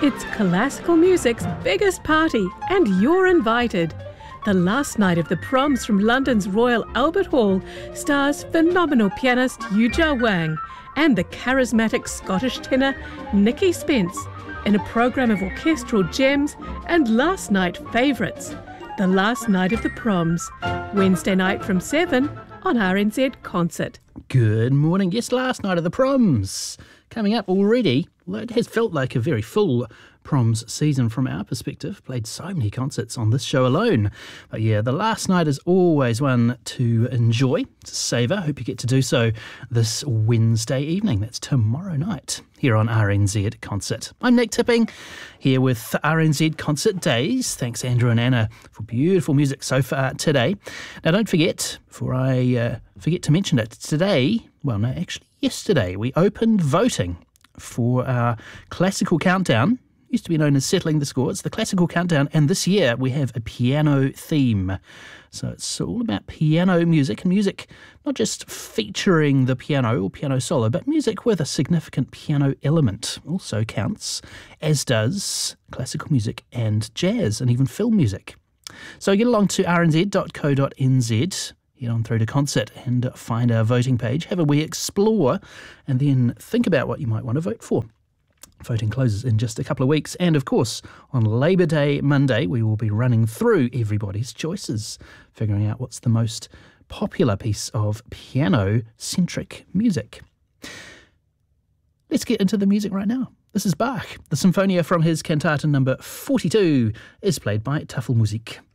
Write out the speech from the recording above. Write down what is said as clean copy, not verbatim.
It's classical music's biggest party, and you're invited. The last night of the proms from London's Royal Albert Hall stars phenomenal pianist Yu Jia Wang and the charismatic Scottish tenor Nicky Spence in a programme of orchestral gems and last night favourites. The last night of the proms, Wednesday night from 7 on RNZ Concert. Good morning. Yes, last night of the proms. Coming up already. Well, it has felt like a very full proms season from our perspective. Played so many concerts on this show alone. But yeah, the last night is always one to enjoy, to savour. Hope you get to do so this Wednesday evening. That's tomorrow night here on RNZ Concert. I'm Nick Tipping, here with RNZ Concert Days. Thanks, Andrew and Anna, for beautiful music so far today. Now, don't forget, before I forget to mention it, yesterday we opened voting for our Classical Countdown. Used to be known as Settling the Score. It's the Classical Countdown, and this year we have a piano theme. So it's all about piano music, and music not just featuring the piano or piano solo, but music with a significant piano element also counts, as does classical music and jazz and even film music. So get along to rnz.co.nz, head on through to concert and find our voting page, have a wee explore, and then think about what you might want to vote for. Voting closes in just a couple of weeks, and of course, on Labour Day Monday, we will be running through everybody's choices, figuring out what's the most popular piece of piano-centric music. Let's get into the music right now. This is Bach. The Sinfonia from his Cantata number 42 is played by Tafelmusik.